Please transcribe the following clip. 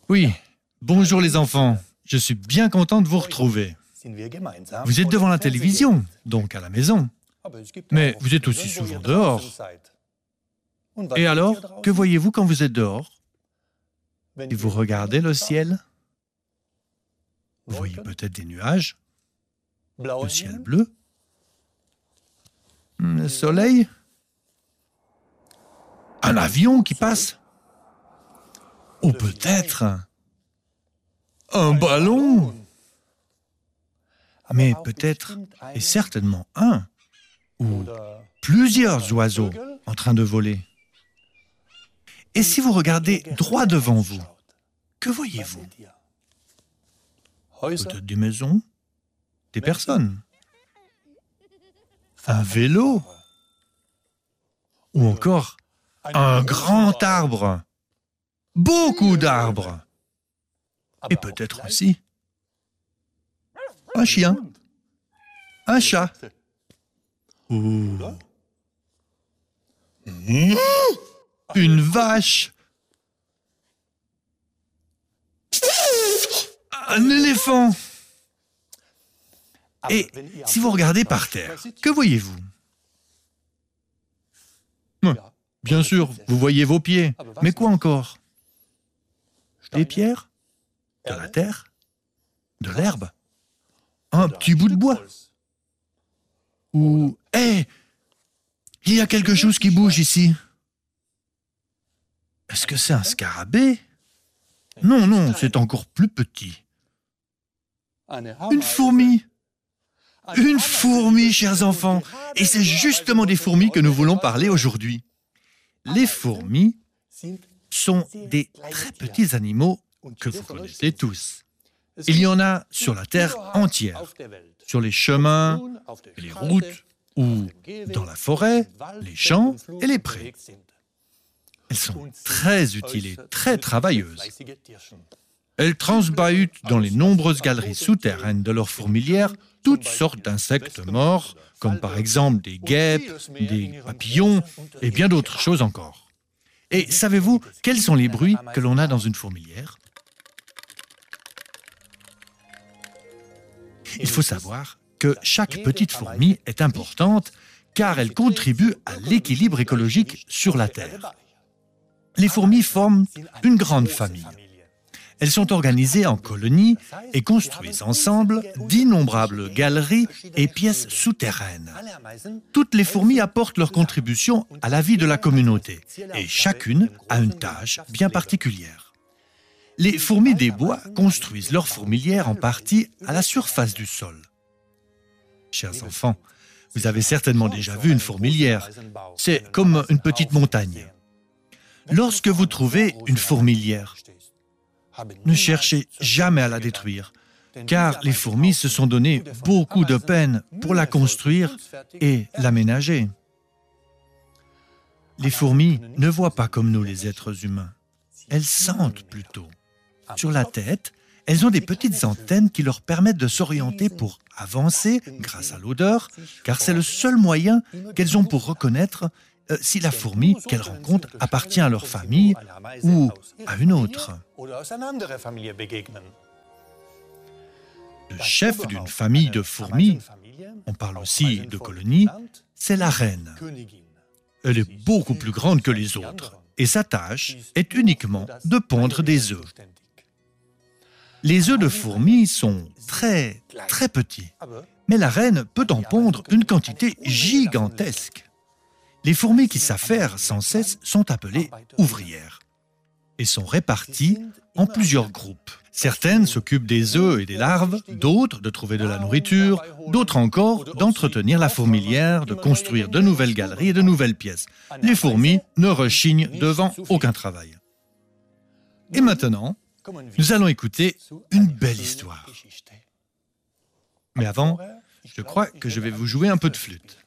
Oui, bonjour les enfants. Je suis bien content de vous retrouver. Vous êtes devant la télévision, donc à la maison. Mais vous êtes aussi souvent dehors. Et alors, que voyez-vous quand vous êtes dehors? Et vous regardez le ciel? Vous voyez peut-être des nuages, le ciel bleu, le soleil, un avion qui passe, ou peut-être un ballon. Mais peut-être, et certainement un, ou plusieurs oiseaux en train de voler. Et si vous regardez droit devant vous, que voyez-vous? Peut-être des maisons, des personnes, un vélo, ou encore un grand arbre, beaucoup d'arbres, et peut-être aussi un chien, un chat, ou une vache, un éléphant. Et si vous regardez par terre, que voyez-vous? Bien sûr, vous voyez vos pieds, mais quoi encore? Des pierres? De la terre? De l'herbe? Un petit bout de bois? Ou, hé, il y a quelque chose qui bouge ici. Est-ce que c'est un scarabée? Non, non, c'est encore plus petit. Une fourmi. Une fourmi, chers enfants. Et c'est justement des fourmis que nous voulons parler aujourd'hui. Les fourmis sont des très petits animaux que vous connaissez tous. Il y en a sur la terre entière, sur les chemins, les routes, ou dans la forêt, les champs et les prés. Elles sont très utiles et très travailleuses. Elles transbahutent dans les nombreuses galeries souterraines de leur fourmilière toutes sortes d'insectes morts, comme par exemple des guêpes, des papillons et bien d'autres choses encore. Et savez-vous quels sont les bruits que l'on a dans une fourmilière? Il faut savoir que chaque petite fourmi est importante car elle contribue à l'équilibre écologique sur la Terre. Les fourmis forment une grande famille. Elles sont organisées en colonies et construisent ensemble d'innombrables galeries et pièces souterraines. Toutes les fourmis apportent leur contribution à la vie de la communauté et chacune a une tâche bien particulière. Les fourmis des bois construisent leurs fourmilières en partie à la surface du sol. Chers enfants, vous avez certainement déjà vu une fourmilière. C'est comme une petite montagne. Lorsque vous trouvez une fourmilière, ne cherchez jamais à la détruire, car les fourmis se sont donné beaucoup de peine pour la construire et l'aménager. Les fourmis ne voient pas comme nous les êtres humains. Elles sentent plutôt. Sur la tête, elles ont des petites antennes qui leur permettent de s'orienter pour avancer grâce à l'odeur, car c'est le seul moyen qu'elles ont pour reconnaître si la fourmi qu'elles rencontrent appartient à leur famille ou à une autre. Le chef d'une famille de fourmis, on parle aussi de colonie, c'est la reine. Elle est beaucoup plus grande que les autres et sa tâche est uniquement de pondre des œufs. Les œufs de fourmis sont très petits, mais la reine peut en pondre une quantité gigantesque. Les fourmis qui savent faire sans cesse sont appelées ouvrières et sont réparties en plusieurs groupes. Certaines s'occupent des œufs et des larves, d'autres de trouver de la nourriture, d'autres encore d'entretenir la fourmilière, de construire de nouvelles galeries et de nouvelles pièces. Les fourmis ne rechignent devant aucun travail. Et maintenant, nous allons écouter une belle histoire. Mais avant, je crois que je vais vous jouer un peu de flûte.